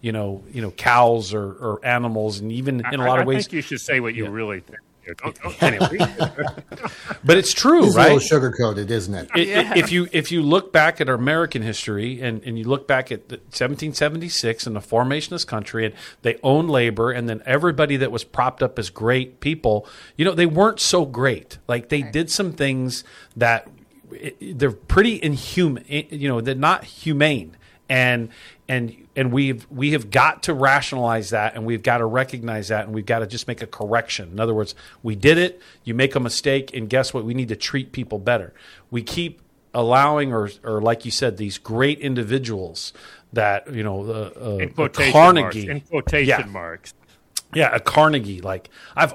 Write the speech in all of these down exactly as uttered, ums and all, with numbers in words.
you know, you know, cows or, or animals, and even in a lot I, of ways. I think you should say what you yeah. really think. Don't, don't, anyway. But it's true, it's right? It's a little sugar-coated, isn't it? It, yeah. it? If you if you look back at our American history and, and you look back at the seventeen seventy-six and the formation of this country, and they owned labor, and then everybody that was propped up as great people, you know, they weren't so great. Like they right. did some things that it, they're pretty inhuman. You know, they're not humane, and and and we've we have got to rationalize that, and we've got to recognize that, and we've got to just make a correction. In other words, we did it. You make a mistake, and guess what? We need to treat people better. We keep allowing, or or like you said, these great individuals that you know, uh, uh, in quotation Carnegie, marks, in quotation yeah. marks, yeah, a Carnegie. Like I've.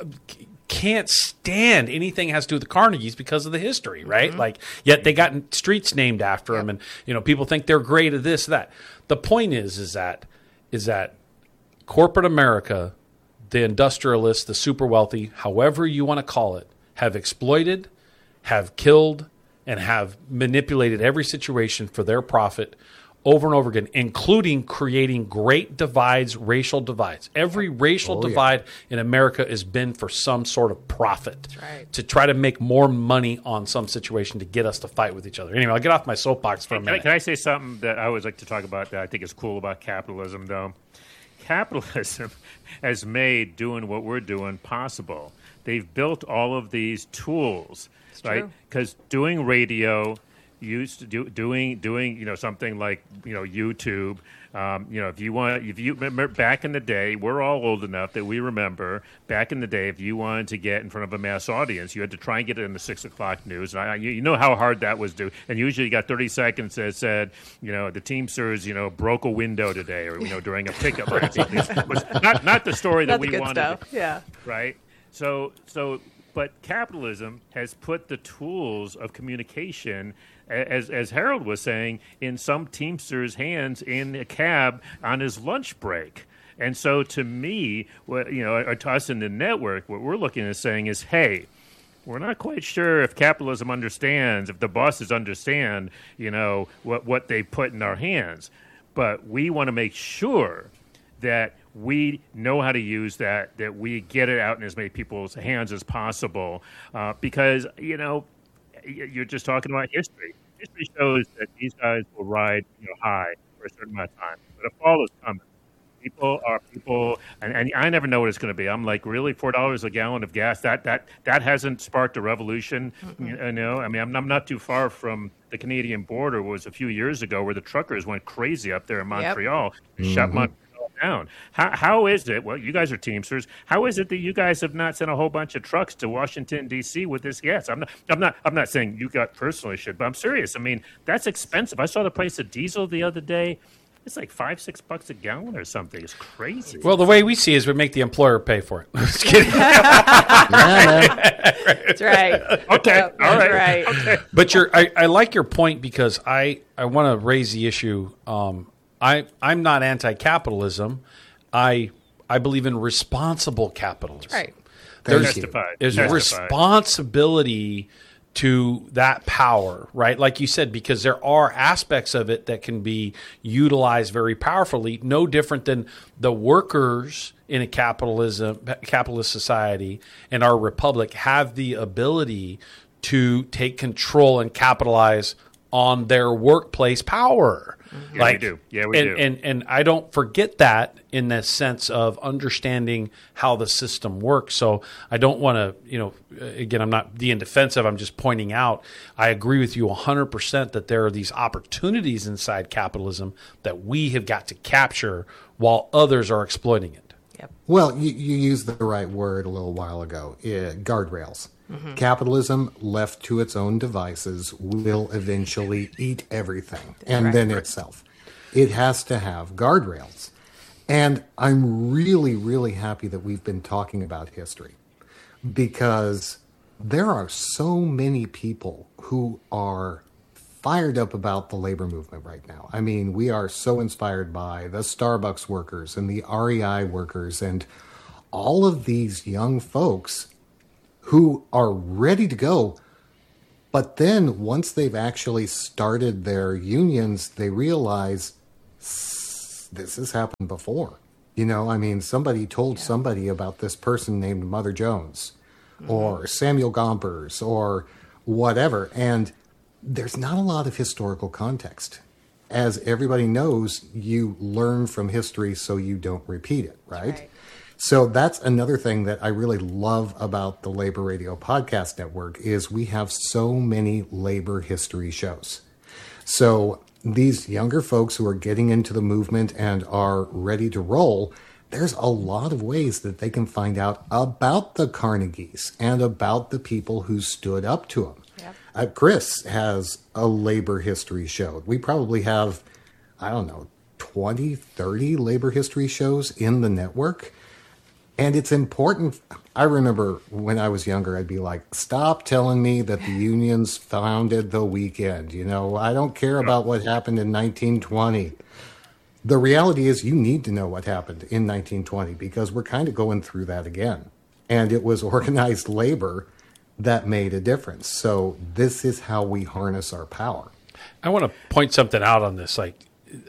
Can't stand anything has to do with the Carnegies because of the history, right? Mm-hmm. Like, yet they got streets named after yep. them, and you know, people think they're great at this, that. The point is, is that, is that corporate America, the industrialists, the super wealthy, however you want to call it, have exploited, have killed, and have manipulated every situation for their profit over and over again, including creating great divides, racial divides. Every racial oh, divide yeah. in America has been for some sort of profit, right. to try to make more money on some situation to get us to fight with each other. Anyway, I'll get off my soapbox for a can minute. I, can I say something that I always like to talk about that I think is cool about capitalism, though? Capitalism has made doing what we're doing possible. They've built all of these tools, it's right? Because doing radio... used to do doing doing you know something like you know YouTube, um, you know if you want if you remember back in the day, we're all old enough that we remember back in the day, if you wanted to get in front of a mass audience, you had to try and get it in the six o'clock news, and I, you, you know how hard that was to do. And usually you got thirty seconds that said, you know the Teamsters you know broke a window today, or you know during a pickup line. It was not not the story that not we the good wanted. Stuff. Yeah, right. So so. But capitalism has put the tools of communication, as as Harold was saying, in some Teamster's hands in a cab on his lunch break. And so to me, what, you know, or to us in the network, what we're looking at saying is, hey, we're not quite sure if capitalism understands, if the bosses understand, you know, what, what they put in our hands. But we want to make sure that we know how to use that, that we get it out in as many people's hands as possible. Uh, because, you know, you're just talking about history. History shows that these guys will ride you know, high for a certain amount of time. But a fall is coming. People are people, and, and I never know what it's going to be. I'm like, really, four dollars a gallon of gas? That that that hasn't sparked a revolution, mm-hmm. you know. I mean, I'm, I'm not too far from the Canadian border. It was a few years ago where the truckers went crazy up there in Montreal, yep. shut mm-hmm. Montreal down. How how is it? Well, you guys are Teamsters. How is it that you guys have not sent a whole bunch of trucks to Washington D C with this gas? I'm not. I'm not. I'm not saying you got personally should, but I'm serious. I mean, that's expensive. I saw the price of diesel the other day. It's like five, six bucks a gallon or something. It's crazy. Well, the way we see it is we make the employer pay for it. Just kidding. That's right. Okay. Yep, all right. right. Okay. But you're, I, I like your point because I, I want to raise the issue. Um, I, I'm not anti-capitalism. I, I believe in responsible capitalism. Right. There's, Justified. there's Justified. responsibility to that power, right? Like you said, because there are aspects of it that can be utilized very powerfully, no different than the workers in a capitalism, capitalist society and our republic have the ability to take control and capitalize on their workplace power. Yeah, like, we do. Yeah, we and, do. And, and I don't forget that in the sense of understanding how the system works. So I don't want to, you know, again, I'm not being defensive. I'm just pointing out, I agree with you one hundred percent that there are these opportunities inside capitalism that we have got to capture while others are exploiting it. Yep. Well, you, you used the right word a little while ago, uh, guardrails. Mm-hmm. Capitalism, left to its own devices, will eventually eat everything, and right. then itself. It has to have guardrails. And I'm really, really happy that we've been talking about history, because there are so many people who are fired up about the labor movement right now. I mean, we are so inspired by the Starbucks workers and the R E I workers and all of these young folks who are ready to go. But then once they've actually started their unions, they realize this has happened before. You know, I mean, somebody told yeah. somebody about this person named Mother Jones mm-hmm. or Samuel Gompers or whatever. And there's not a lot of historical context. As everybody knows, you learn from history so you don't repeat it, right? right? So that's another thing that I really love about the Labor Radio Podcast Network is we have so many labor history shows. So these younger folks who are getting into the movement and are ready to roll, there's a lot of ways that they can find out about the Carnegies and about the people who stood up to them. Yep. Uh, Chris has a labor history show. We probably have, I don't know, twenty, thirty labor history shows in the network. And it's important. I remember when I was younger, I'd be like, stop telling me that the unions founded the weekend. You know, I don't care about what happened in nineteen twenty. The reality is you need to know what happened in nineteen twenty because we're kind of going through that again. And it was organized labor that made a difference. So this is how we harness our power. I want to point something out on this. Like,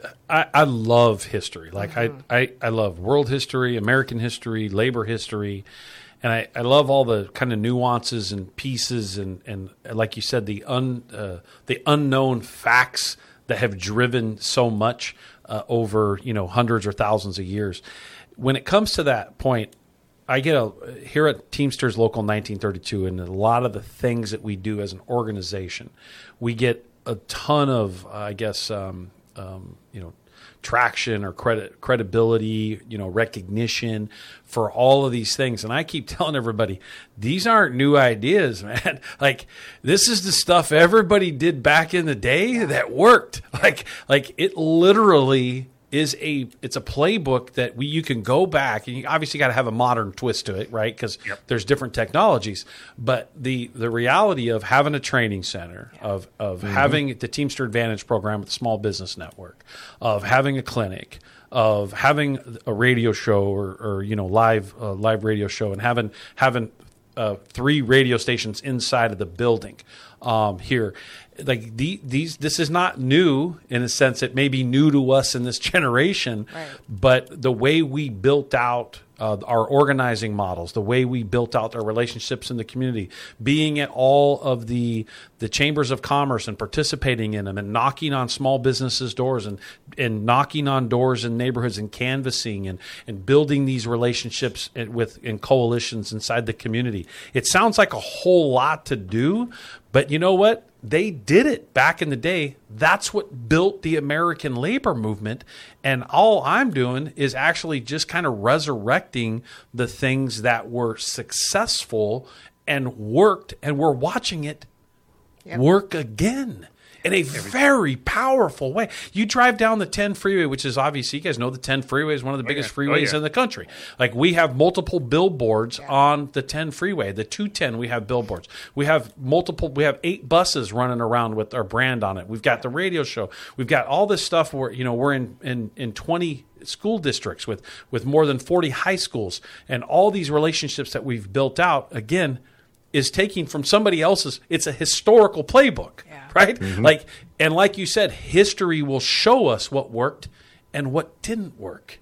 I, I love history. Like mm-hmm. I, I, I love world history, American history, labor history. And I, I love all the kind of nuances and pieces and, and like you said, the un uh, the unknown facts that have driven so much uh, over, you know, hundreds or thousands of years. When it comes to that point, I get a here at Teamsters Local nineteen thirty-two, and a lot of the things that we do as an organization, we get a ton of, uh, I guess, um, um, you know, traction or credit, credibility, you know, recognition for all of these things. And I keep telling everybody, these aren't new ideas, man. Like, this is the stuff everybody did back in the day that worked. Like, like it literally is a, it's a playbook that we, you can go back and you obviously got to have a modern twist to it, right? Because yep. there's different technologies, but the, the reality of having a training center, yeah. of, of mm-hmm. having the Teamster Advantage program with the Small Business Network, of having a clinic, of having a radio show or, or you know, live, uh, live radio show and having, having uh, three radio stations inside of the building um, here. Like the, these, this is not new in a sense. It may be new to us in this generation, right. but the way we built out uh, our organizing models, the way we built out our relationships in the community, being at all of the the chambers of commerce and participating in them, and knocking on small businesses' doors, and and knocking on doors in neighborhoods, and canvassing, and and building these relationships with in coalitions inside the community. It sounds like a whole lot to do, but you know what? They did it back in the day. That's what built the American labor movement. And all I'm doing is actually just kind of resurrecting the things that were successful and worked, and we're watching it yep. work again in a very powerful way. You drive down the ten freeway, which is obviously, you guys know the ten freeway is one of the biggest oh, yeah. freeways oh, yeah. in the country. Like, we have multiple billboards yeah. on the ten freeway. The two ten, we have billboards. We have multiple, we have eight buses running around with our brand on it. We've got the radio show. We've got all this stuff where, you know, we're in, in, in twenty school districts with, with more than forty high schools, and all these relationships that we've built out, again, is taking from somebody else's. It's a historical playbook, yeah. right? Mm-hmm. Like, and like you said, history will show us what worked and what didn't work.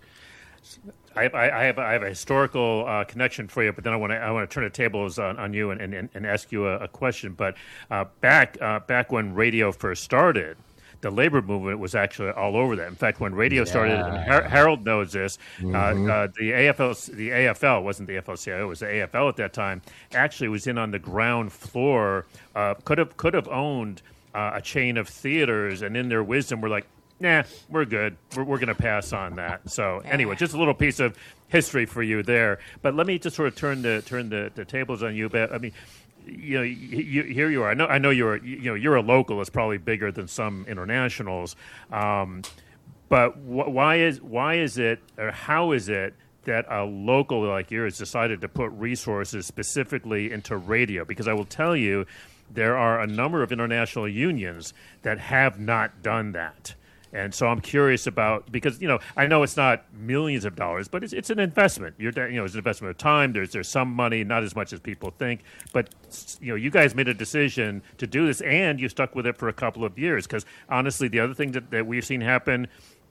I, I, I have I have a historical uh, connection for you, but then I want to I want to turn the tables on, on you and, and, and ask you a, a question. But uh, back uh, back when radio first started, the labor movement was actually all over that. In fact, when radio yeah. started, and Har- Harold knows this, mm-hmm. uh, uh, the A F L, the A F L wasn't the F L C I O, it was the A F L at that time. Actually, was in on the ground floor. Uh, could have could have owned uh, a chain of theaters, and in their wisdom, we're like, nah, we're good. We're, we're going to pass on that. So anyway, just a little piece of history for you there. But let me just sort of turn the turn the, the tables on you. But I mean, you know, you, here you are. I know, I know you're, you know, you're a local. It's probably bigger than some internationals. Um, but wh- why is why is it, or how is it that a local like yours decided to put resources specifically into radio? Because I will tell you, there are a number of international unions that have not done that. And so I'm curious about, because, you know, I know it's not millions of dollars, but it's it's an investment. You're, you know, it's an investment of time. There's there's some money, not as much as people think. But, you know, you guys made a decision to do this, and you stuck with it for a couple of years. Because, honestly, the other thing that, that we've seen happen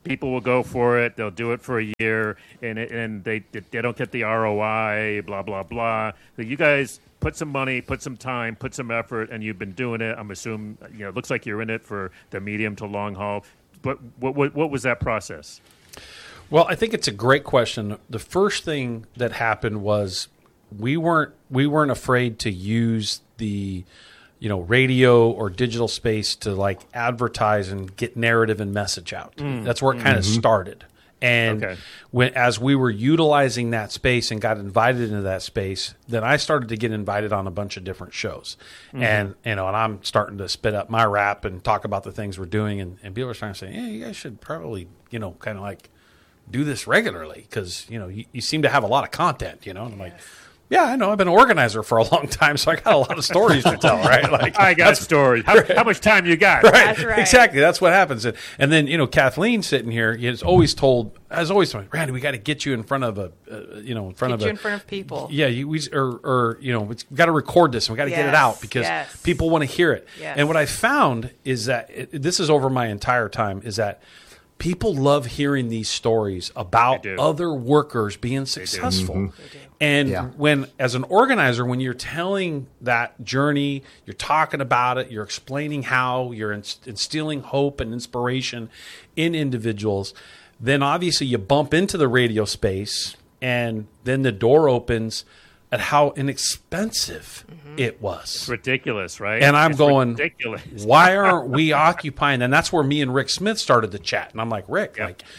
people will go for it. They'll do it for a year, and it, and they they don't get the R O I. Blah blah blah. So you guys put some money, put some time, put some effort, and you've been doing it. I'm assuming you know. It looks like you're in it for the medium to long haul. But what what, what was that process? Well, I think it's a great question. The first thing that happened was we weren't we weren't afraid to use the you know radio or digital space to like advertise and get narrative and message out. Mm. That's where it kind of mm-hmm. started. And okay. when as we were utilizing that space and got invited into that space, then I started to get invited on a bunch of different shows. Mm-hmm. And you know, and I'm starting to spit up my rap and talk about the things we're doing, and, and people are starting to say, "Yeah, you guys should probably you know kind of like do this regularly because you know you, you seem to have a lot of content." You know, and I'm like. Yeah, I know. I've been an organizer for a long time, so I got a lot of stories to tell, right? Like I got stories. How, how much time you got? Right. That's right. Exactly. That's what happens. And, and then, you know, Kathleen sitting here has always told, has always told me, Randy, we got to get you in front of a, uh, you know, in front get of you a. in front of people. Yeah, you, we, or, or, you know, we got to record this and we got to yes, get it out because yes. people want to hear it. Yes. And what I found is that, it, this is over my entire time, is that people love hearing these stories about other workers being successful. Mm-hmm. And yeah. when, as an organizer, when you're telling that journey, you're talking about it, you're explaining how, you're instilling hope and inspiration in individuals, then obviously you bump into the radio space and then the door opens at how inexpensive mm-hmm. it was. It's ridiculous, right? And I'm it's going, ridiculous. Why aren't we occupying? And that's where me and Rick Smith started the chat. And I'm like, Rick, yeah. like,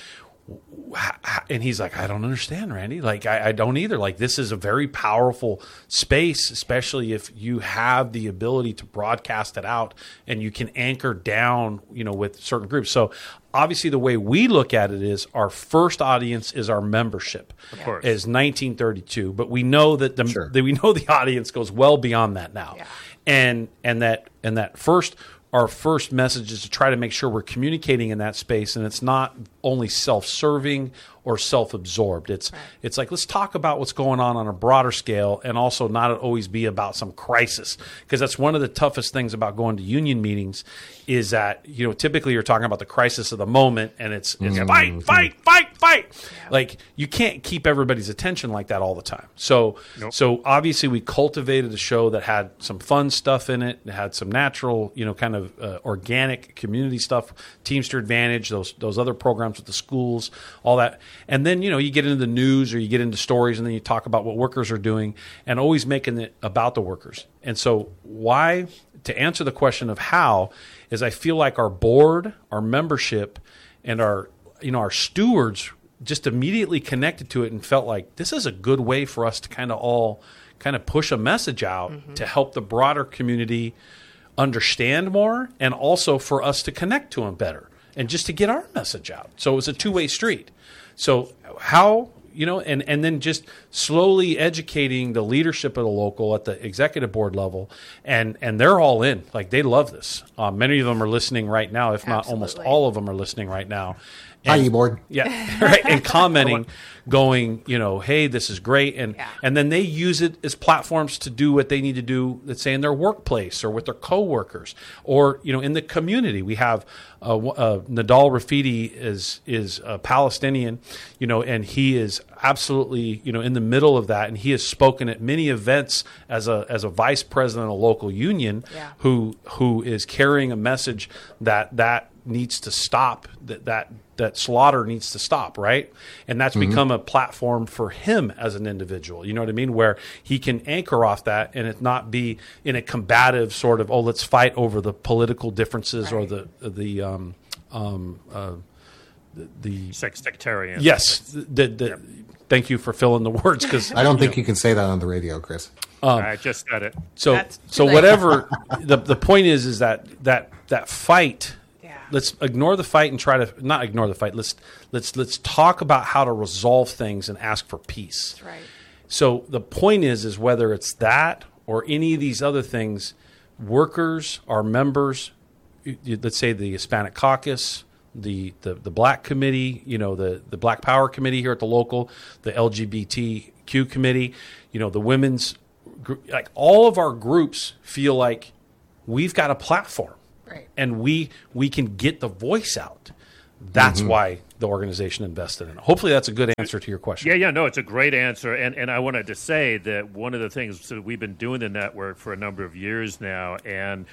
and he's like, I don't understand, Randy. Like, I, I don't either. Like, this is a very powerful space, especially if you have the ability to broadcast it out and you can anchor down, you know, with certain groups. So obviously the way we look at it is our first audience is our membership, of course, is nineteen thirty-two. But we know that the sure. that we know the audience goes well beyond that now, yeah. and and that and that first. Our first message is to try to make sure we're communicating in that space, and it's not only self-serving or self-absorbed. It's right. it's like, let's talk about what's going on on a broader scale and also not always be about some crisis, because that's one of the toughest things about going to union meetings is that, you know, typically you're talking about the crisis of the moment and it's, it's mm-hmm. fight, fight, fight, fight. Yeah. Like, you can't keep everybody's attention like that all the time. So, nope. so obviously we cultivated a show that had some fun stuff in it. It had some natural, you know, kind of uh, organic community stuff, Teamster Advantage, those those other programs with the schools, all that. And then, you know, you get into the news or you get into stories and then you talk about what workers are doing and always making it about the workers. And so why, to answer the question of how, is I feel like our board, our membership, and our, you know, our stewards just immediately connected to it and felt like this is a good way for us to kind of all kind of push a message out mm-hmm. to help the broader community understand more and also for us to connect to them better and just to get our message out. So it was a two-way street. So how, you know, and, and then just slowly educating the leadership of the local at the executive board level, and, and they're all in. Like, they love this. Uh, many of them are listening right now, if not Absolutely. almost all of them are listening right now. And, Hi, board. Yeah, right. And commenting, going, you know, hey, this is great. And yeah. and then they use it as platforms to do what they need to do, let's say in their workplace or with their coworkers or, you know, in the community. We have uh, uh, Nadal Rafidi is is a Palestinian, you know, and he is absolutely, you know, in the middle of that. And he has spoken at many events as a as a vice president of a local union yeah. who who is carrying a message that that needs to stop, that that that slaughter needs to stop, right? And that's mm-hmm. become a platform for him as an individual, you know what I mean, where he can anchor off that and it not be in a combative sort of, oh, let's fight over the political differences right. or the the um um uh the, the sectarian. Yes, the, the, yep. Thank you for filling the words, because I don't you think know. you can say that on the radio, Chris. Um, I just said it. So so whatever the the point is is that that that fight. Let's ignore the fight and try to not ignore the fight. Let's let's let's talk about how to resolve things and ask for peace. That's right. So the point is, is whether it's that or any of these other things, workers, our members, let's say the Hispanic Caucus, the the, the Black Committee, you know, the, the Black Power Committee here at the local, the L G B T Q Committee, you know, the women's, like all of our groups feel like we've got a platform. Right. And we we can get the voice out. That's mm-hmm. why the organization invested in it. Hopefully that's a good answer to your question. Yeah, yeah, no, it's a great answer. And and I wanted to say that one of the things, so we've been doing the network for a number of years now, and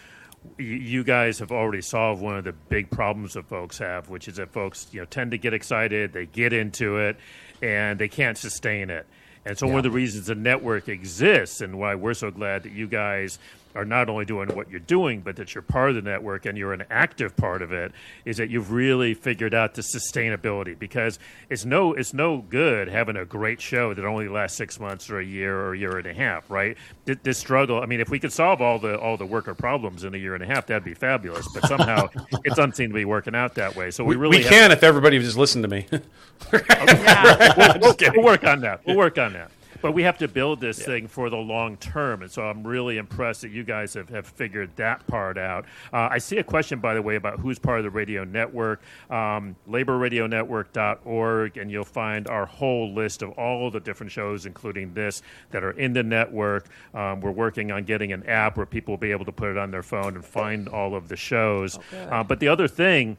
you guys have already solved one of the big problems that folks have, which is that folks, you know, tend to get excited, they get into it, and they can't sustain it. And so yeah. one of the reasons the network exists and why we're so glad that you guys are not only doing what you're doing, but that you're part of the network and you're an active part of it, is that you've really figured out the sustainability. Because it's no it's no good having a great show that only lasts six months or a year or a year and a half, right? This, this struggle, I mean, if we could solve all the all the worker problems in a year and a half, that'd be fabulous. But somehow it doesn't seem to be working out that way. So we, we really we have can if everybody would just listen to me. okay. yeah. we'll, we'll, we'll work on that. We'll work on that. But we have to build this yeah. thing for the long term. And so I'm really impressed that you guys have, have figured that part out. Uh, I see a question, by the way, about who's part of the radio network, um, labor radio network dot org, and you'll find our whole list of all the different shows, including this, that are in the network. Um, we're working on getting an app where people will be able to put it on their phone and find all of the shows. Okay. Uh, but the other thing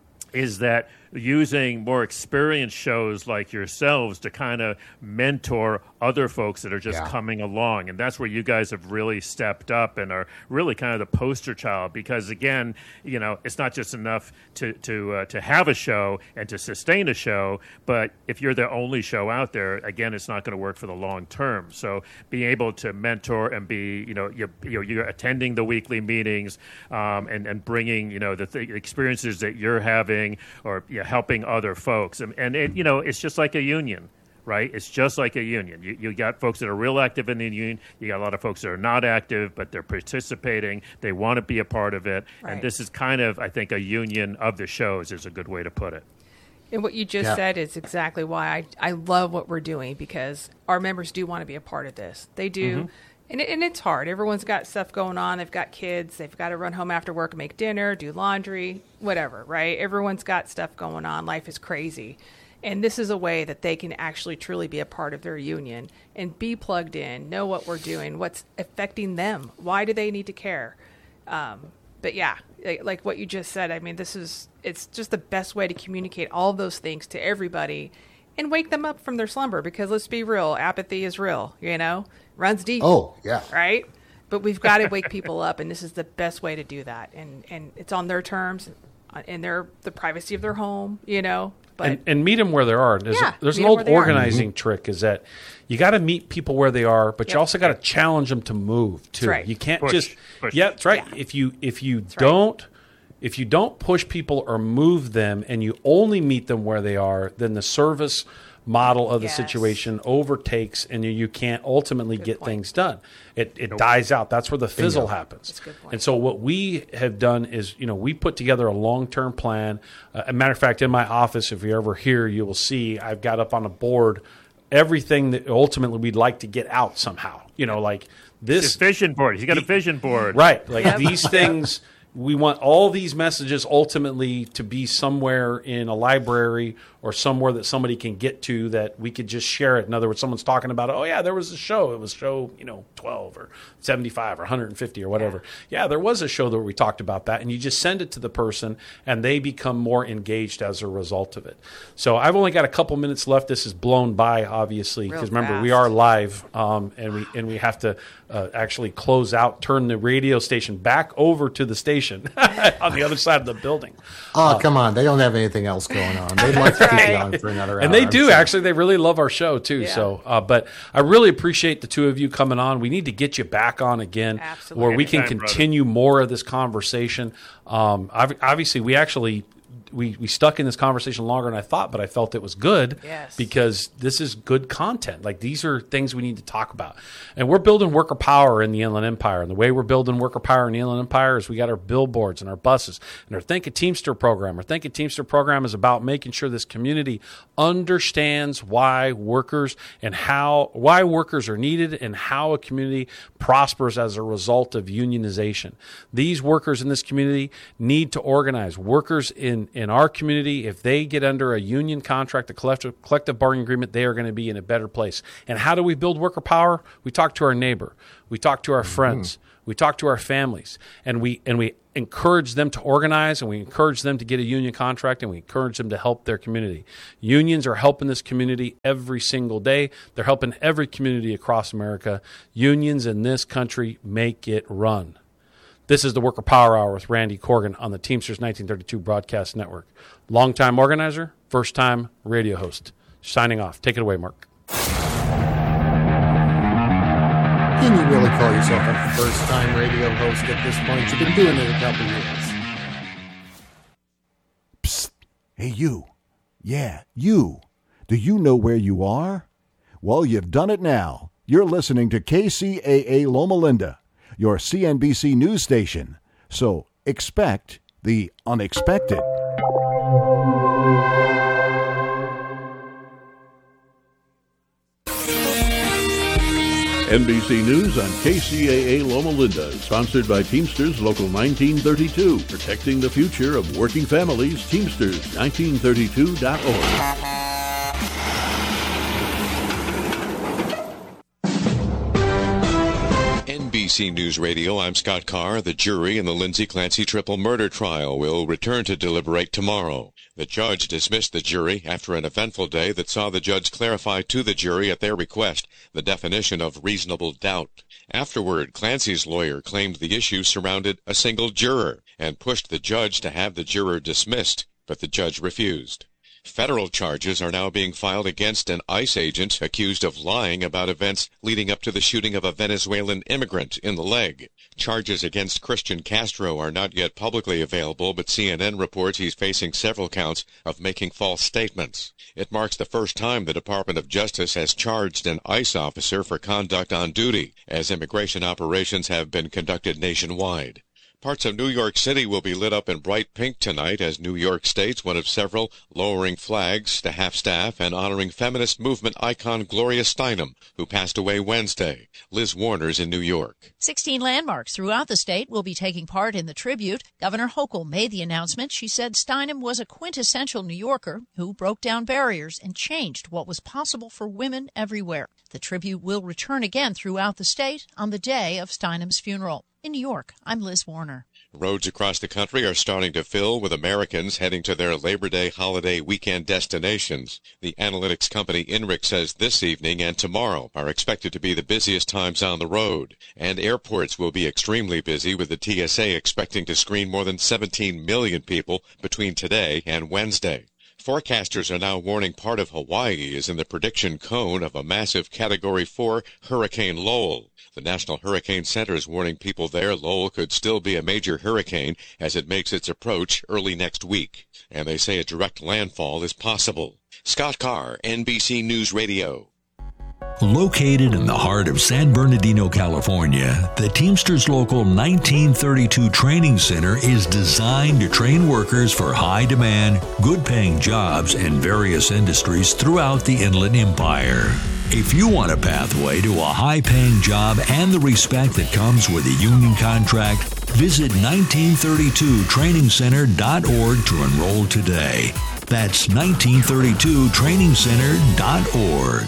is that using more experienced shows like yourselves to kind of mentor other folks that are just yeah. coming along. And that's where you guys have really stepped up and are really kind of the poster child, because, again, you know, it's not just enough to to uh, to have a show and to sustain a show, but if you're the only show out there, again, it's not going to work for the long term. So being able to mentor and be, you know, you're, you're attending the weekly meetings um, and, and bringing, you know, the th- experiences that you're having, or you know, helping other folks. And, and it, you know, it's just like a union, right? It's just like a union. You, you got folks that are real active in the union. You got a lot of folks that are not active, but they're participating. They want to be a part of it. Right. And this is kind of, I think, a union of the shows is a good way to put it. And what you just yeah. said is exactly why I, I love what we're doing, because our members do want to be a part of this. They do. Mm-hmm. And, it, and it's hard. Everyone's got stuff going on. They've got kids. They've got to run home after work and make dinner, do laundry, whatever, right? Everyone's got stuff going on. Life is crazy. And this is a way that they can actually truly be a part of their union and be plugged in, know what we're doing, what's affecting them. Why do they need to care? Um, but yeah, like what you just said, I mean, this is, it's just the best way to communicate all of those things to everybody and wake them up from their slumber, because let's be real, apathy is real, you know, runs deep. Oh, yeah. Right? But we've got to wake people up, and this is the best way to do that. And, and it's on their terms, in their the privacy of their home, you know. But and, and meet them where they are. There's, yeah, a, there's an old organizing mm-hmm. trick is that you got to meet people where they are, but yep. you also got to challenge them to move too. Right. You can't push, just push. yeah, that's right. Yeah. If you if you that's don't right. if you don't push people or move them, and you only meet them where they are, then the service model of the yes. situation overtakes, and you, you can't ultimately good get point. things done. It it Nope. dies out. That's where the fizzle Bingo. happens. That's a good point. And so what we have done is, you know, we put together a long-term plan. Uh, a matter of fact, in my office, if you're ever here, you will see I've got up on a board everything that ultimately we'd like to get out somehow. You know, like this His vision board. He's got a vision board. Right. Like Yep. these things, we want all these messages ultimately to be somewhere in a library or somewhere that somebody can get to, that we could just share it. In other words, someone's talking about it. Oh, yeah, there was a show. It was show, you know, twelve or seventy-five or one hundred fifty or whatever. Yeah. yeah, there was a show that we talked about that. And you just send it to the person, and they become more engaged as a result of it. So I've only got a couple minutes left. This is blown by, obviously, Real because remember, fast. we are live, um, and we and we have to uh, actually close out, turn the radio station back over to the station on the other side of the building. Oh, come on. They don't have anything else going on. They'd like to keep right. you on for another hour. And they I'm do, sure. actually. They really love our show, too. Yeah. So, uh, but I really appreciate the two of you coming on. We need to get you back on again, Absolutely. where we can Anytime, continue more of this conversation. Um, ob- obviously, we actually we, we stuck in this conversation longer than I thought, but I felt it was good Yes. because this is good content. Like, these are things we need to talk about. And we're building worker power in the Inland Empire. And the way we're building worker power in the Inland Empire is we got our billboards and our buses and our Think a Teamster program. Our Think a Teamster program is about making sure this community understands why workers and how why workers are needed and how a community prospers as a result of unionization. These workers in this community need to organize. Workers in in our community, if they get under a union contract, a collective, collective bargaining agreement, they are going to be in a better place. And how do we build worker power? We talk to our neighbor. We talk to our friends. We talk to our families, and we and we encourage them to organize, and we encourage them to get a union contract, and we encourage them to help their community. Unions are helping this community every single day. They're helping every community across America. Unions in this country make it run. This is the Worker Power Hour with Randy Corgan on the Teamsters nineteen thirty-two Broadcast Network. Longtime organizer, first-time radio host. Signing off. Take it away, Mark. Can you really call yourself a first-time radio host at this point? You've been doing it a couple years. Psst. Hey, you. Yeah, you. Do you know where you are? Well, you've done it now. You're listening to K C A A Loma Linda, your C N B C news station. So expect the unexpected. N B C News on K C A A Loma Linda is sponsored by Teamsters Local nineteen thirty-two, protecting the future of working families. Teamsters nineteen thirty-two dot org. N B C News Radio, I'm Scott Carr. The jury in the Lindsay Clancy triple murder trial will return to deliberate tomorrow. The judge dismissed the jury after an eventful day that saw the judge clarify to the jury at their request the definition of reasonable doubt. Afterward, Clancy's lawyer claimed the issue surrounded a single juror and pushed the judge to have the juror dismissed, but the judge refused. Federal charges are now being filed against an ICE agent accused of lying about events leading up to the shooting of a Venezuelan immigrant in the leg. Charges against Christian Castro are not yet publicly available, but C N N reports he's facing several counts of making false statements. It marks the first time the Department of Justice has charged an ICE officer for conduct on duty, as immigration operations have been conducted nationwide. Parts of New York City will be lit up in bright pink tonight as New York State's one of several lowering flags to half-staff and honoring feminist movement icon Gloria Steinem, who passed away Wednesday. Liz Warner's in New York. Sixteen landmarks throughout the state will be taking part in the tribute. Governor Hochul made the announcement. She said Steinem was a quintessential New Yorker who broke down barriers and changed what was possible for women everywhere. The tribute will return again throughout the state on the day of Steinem's funeral. In New York, I'm Liz Warner. Roads across the country are starting to fill with Americans heading to their Labor Day holiday weekend destinations. The analytics company INRIX says this evening and tomorrow are expected to be the busiest times on the road. And airports will be extremely busy, with the T S A expecting to screen more than seventeen million people between today and Wednesday. Forecasters are now warning part of Hawaii is in the prediction cone of a massive Category four Hurricane Lowell. The National Hurricane Center is warning people there Lowell could still be a major hurricane as it makes its approach early next week. And they say a direct landfall is possible. Scott Carr, N B C News Radio. Located in the heart of San Bernardino, California, the Teamsters Local nineteen thirty-two Training Center is designed to train workers for high-demand, good-paying jobs in various industries throughout the Inland Empire. If you want a pathway to a high-paying job and the respect that comes with a union contract, visit nineteen thirty-two training center dot org to enroll today. That's nineteen thirty-two training center dot org.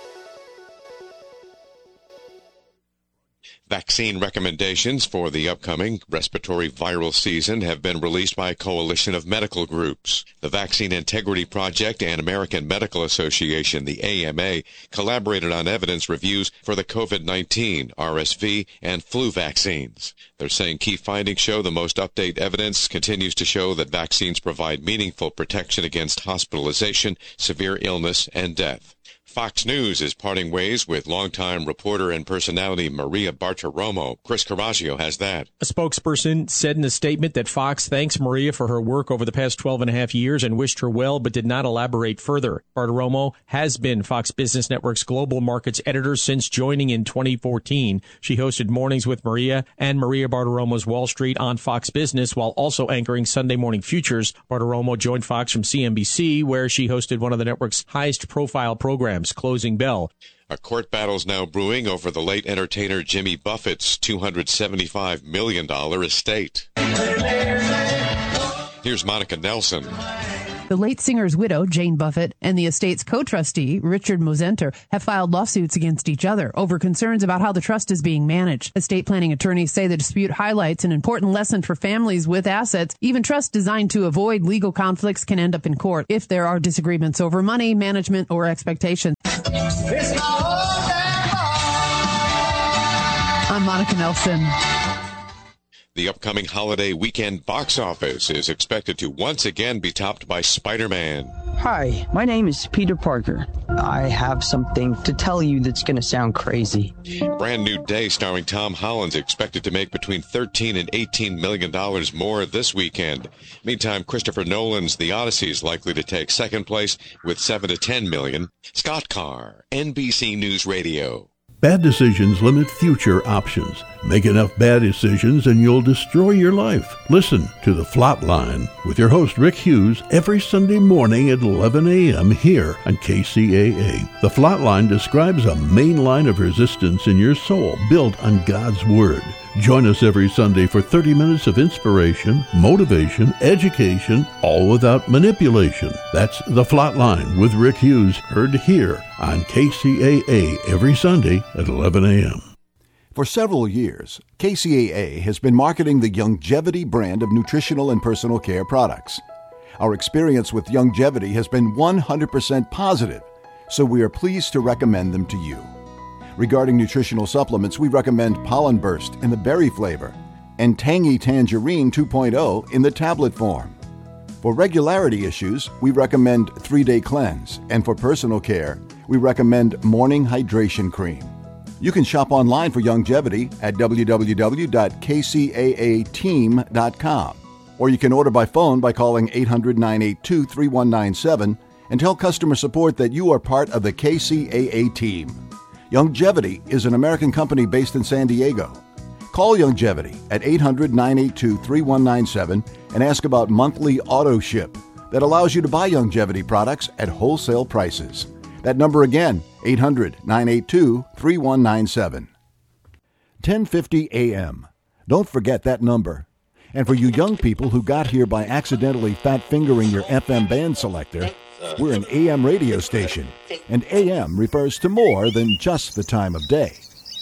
Vaccine recommendations for the upcoming respiratory viral season have been released by a coalition of medical groups. The Vaccine Integrity Project and American Medical Association, the A M A, collaborated on evidence reviews for the COVID nineteen, R S V, and flu vaccines. They're saying key findings show the most up-to-date evidence continues to show that vaccines provide meaningful protection against hospitalization, severe illness, and death. Fox News is parting ways with longtime reporter and personality Maria Bartiromo. Chris Carrasco has that. A spokesperson said in a statement that Fox thanks Maria for her work over the past twelve and a half years and wished her well, but did not elaborate further. Bartiromo has been Fox Business Network's global markets editor since joining in twenty fourteen. She hosted Mornings with Maria and Maria Bartiromo's Wall Street on Fox Business, while also anchoring Sunday Morning Futures. Bartiromo joined Fox from C N B C, where she hosted one of the network's highest-profile programs, Closing Bell. A court battle's now brewing over the late entertainer Jimmy Buffett's two hundred seventy-five million dollars estate. Here's Monica Nelson. The late singer's widow, Jane Buffett, and the estate's co-trustee, Richard Mosenter, have filed lawsuits against each other over concerns about how the trust is being managed. Estate planning attorneys say the dispute highlights an important lesson for families with assets. Even trusts designed to avoid legal conflicts can end up in court if there are disagreements over money, management, or expectations. I'm Monica Nelson. The upcoming holiday weekend box office is expected to once again be topped by Spider-Man. Hi, my name is Peter Parker. I have something to tell you that's going to sound crazy. Brand New Day starring Tom Holland's expected to make between thirteen and eighteen million dollars more this weekend. Meantime, Christopher Nolan's The Odyssey is likely to take second place with seven to ten million. Scott Carr, N B C News Radio. Bad decisions limit future options. Make enough bad decisions and you'll destroy your life. Listen to The Flatline with your host Rick Hughes every Sunday morning at eleven a.m. here on K C A A. The Flatline describes a main line of resistance in your soul built on God's Word. Join us every Sunday for thirty minutes of inspiration, motivation, education, all without manipulation. That's The Flatline with Rick Hughes, heard here on K C A A every Sunday at eleven a.m. For several years, K C A A has been marketing the Youngevity brand of nutritional and personal care products. Our experience with Youngevity has been one hundred percent positive, so we are pleased to recommend them to you. Regarding nutritional supplements, we recommend Pollen Burst in the berry flavor and Tangy Tangerine two point oh in the tablet form. For regularity issues, we recommend three-day Cleanse, and for personal care, we recommend Morning Hydration Cream. You can shop online for Youngevity at w w w dot k c a a team dot com, or you can order by phone by calling eight hundred, nine eight two, three one nine seven and tell customer support that you are part of the K C A A team. Youngevity is an American company based in San Diego. Call Youngevity at eight hundred, nine eight two, three one nine seven and ask about monthly auto ship that allows you to buy Youngevity products at wholesale prices. That number again, eight hundred, nine eight two, three one nine seven. ten fifty a.m. Don't forget that number. And for you young people who got here by accidentally fat-fingering your F M band selector, we're an A M radio station, and A M refers to more than just the time of day.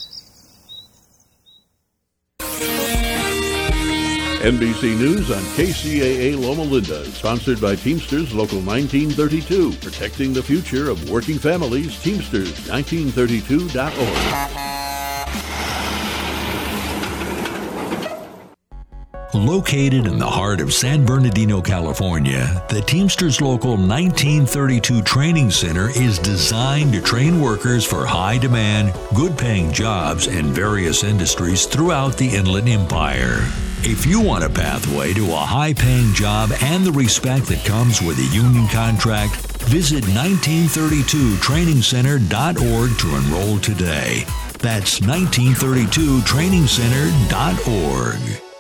N B C News on K C A A Loma Linda, sponsored by Teamsters Local nineteen thirty-two, protecting the future of working families. Teamsters nineteen thirty-two dot org. Located in the heart of San Bernardino, California, the Teamsters Local nineteen thirty-two Training Center is designed to train workers for high-demand, good-paying jobs in various industries throughout the Inland Empire. If you want a pathway to a high-paying job and the respect that comes with a union contract, visit nineteen thirty-two training center dot org to enroll today. That's nineteen thirty-two training center dot org.